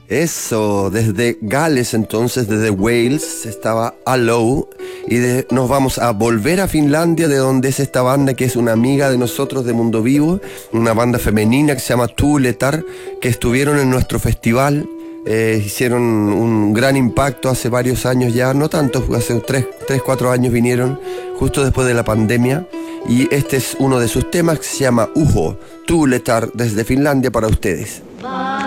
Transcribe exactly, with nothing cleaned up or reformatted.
Eso, desde Gales entonces, desde Wales, estaba Allo, y de, nos vamos a volver a Finlandia, de donde es esta banda que es una amiga de nosotros de Mundo Vivo, una banda femenina que se llama Tuuletar, que estuvieron en nuestro festival, eh, hicieron un gran impacto hace varios años ya, no tanto, hace tres, cuatro años vinieron, justo después de la pandemia, y este es uno de sus temas que se llama Uho, Tuuletar desde Finlandia para ustedes.